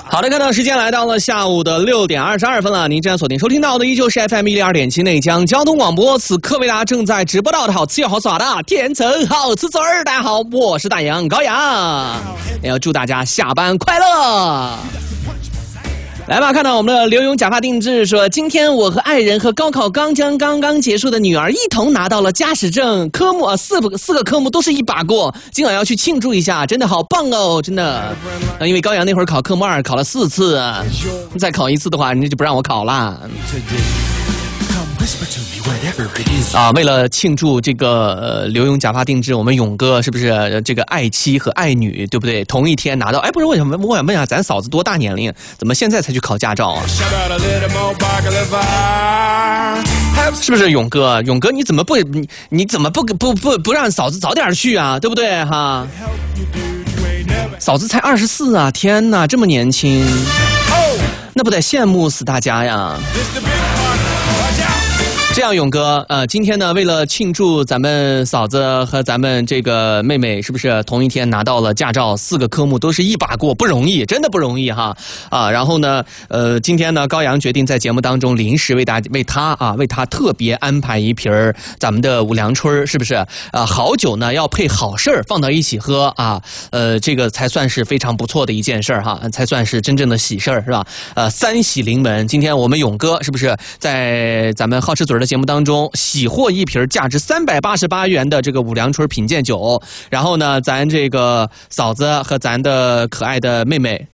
好的，看到时间来到了下午的6点22分了。您正在锁定收听到的依旧是 FM102.7内江交通广播，此刻为大家正在直播到的好吃又好耍的天成好吃嘴儿。大家好，我是大洋高阳，也要祝大家下班快乐。来吧，看到我们的刘勇假发定制说，今天我和爱人和高考刚刚结束的女儿一同拿到了驾驶证，科目四个科目都是1把过，今晚要去庆祝一下，真的好棒哦，真的。因为高阳那会儿考科目2考了4次，再考1次的话，人家就不让我考了。为了庆祝这个刘勇假发定制，我们勇哥是不是这个爱妻和爱女，对不对？同一天拿到，不是我想问一下，咱嫂子多大年龄？怎么现在才去考驾照啊？是不是勇哥？勇哥，你怎么不让嫂子早点去啊？对不对哈？嫂子才24啊！天哪，这么年轻，那不得羡慕死大家呀！这样，勇哥，今天呢，为了庆祝咱们嫂子和咱们这个妹妹，是不是同一天拿到了驾照，4个科目都是1把过，不容易，真的不容易哈然后呢，今天呢，高阳决定在节目当中临时为他特别安排一瓶咱们的五粮春，是不是？好酒呢要配好事儿放到一起喝啊，这个才算是非常不错的一件事儿哈，才算是真正的喜事儿，是吧？3喜临门，今天我们勇哥是不是在咱们好吃嘴的节目当中喜获一瓶价值388元的这个五粮春品鉴酒，然后呢，咱这个嫂子和咱的可爱的妹妹